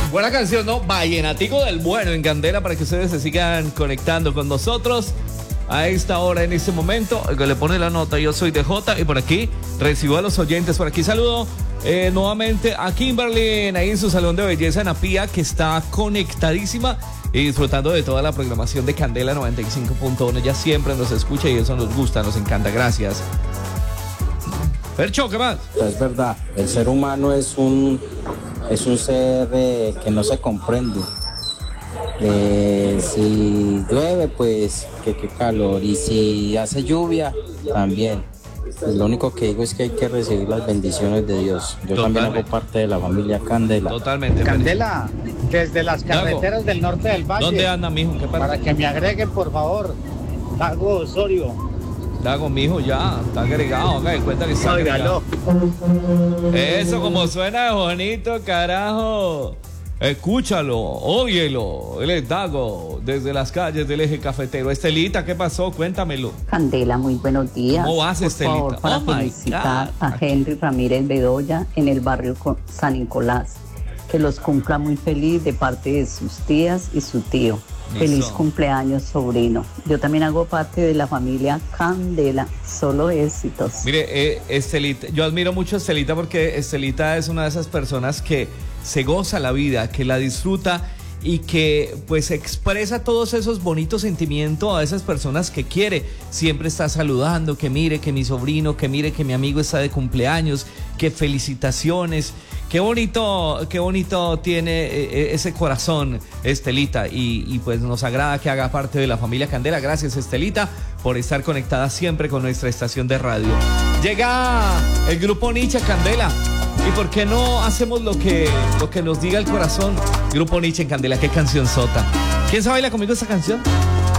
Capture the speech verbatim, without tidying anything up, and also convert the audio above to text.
Buena canción, ¿no? Vallenatico del bueno en Candela para que ustedes se sigan conectando con nosotros a esta hora, en este momento. El que le pone la nota, yo soy D J y por aquí recibo a los oyentes. Por aquí saludo eh, nuevamente a Kimberly ahí en su salón de belleza en Apía, que está conectadísima y disfrutando de toda la programación de Candela noventa y cinco punto uno. Ella siempre nos escucha y eso nos gusta, nos encanta. Gracias. Percho, ¿qué más? Es verdad, el ser humano es un, es un ser eh, que no se comprende. Eh, si llueve, pues que qué calor, y si hace lluvia, también. Pues lo único que digo es que hay que recibir las bendiciones de Dios. Yo Totalmente. También hago parte de la familia Candela. Totalmente. Candela, desde las carreteras Dago, del norte del valle. ¿Dónde anda, mijo? ¿Qué pasa? Para que me agreguen, por favor, Dago Osorio. Dago, mijo, ya, está agregado, ok, cuenta que está agregado. Eso, como suena de bonito, carajo. Escúchalo, óyelo. Él es Dago, desde las calles del eje cafetero. Estelita, ¿qué pasó? Cuéntamelo. Candela, muy buenos días. ¿Cómo vas, Estelita? Por favor, para oh felicitar a Henry Ramírez Bedoya en el barrio San Nicolás. Que los cumpla muy feliz de parte de sus tías y su tío. Feliz Eso. Cumpleaños, sobrino. Yo también hago parte de la familia Candela. Solo éxitos. Mire, eh, Estelita, yo admiro mucho a Estelita porque Estelita es una de esas personas que se goza la vida, que la disfruta y que pues expresa todos esos bonitos sentimientos a esas personas que quiere. Siempre está saludando, que mire que mi sobrino, que mire que mi amigo está de cumpleaños, que felicitaciones. Qué bonito, qué bonito tiene eh, ese corazón, Estelita, y, y pues nos agrada que haga parte de la familia Candela. Gracias, Estelita, por estar conectada siempre con nuestra estación de radio. Llega el grupo Nietzsche, Candela. ¿Y por qué no hacemos lo que, lo que nos diga el corazón? Grupo Nietzsche en Candela, qué canción sota. ¿Quién se baila conmigo esta canción?